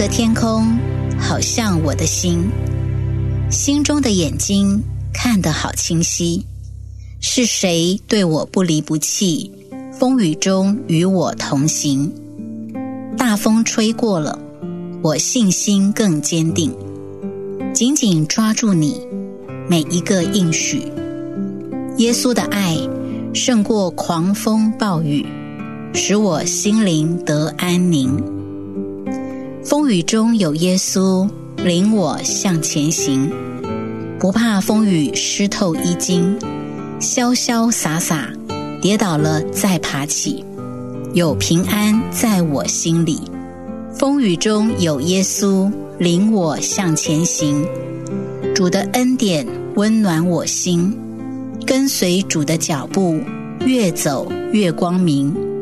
的天空好像我的心，心中的眼睛看得好清晰。是谁对我不离不弃，风雨中与我同行？大风吹过了，我信心更坚定，紧紧抓住你每一个应许。耶稣的爱胜过狂风暴雨，使我心灵得安宁。风雨中有耶稣领我向前行，不怕风雨湿透衣襟，潇潇洒洒跌倒了再爬起，有平安在我心里。风雨中有耶稣领我向前行，主的恩典温暖我心，跟随主的脚步，越走越光明。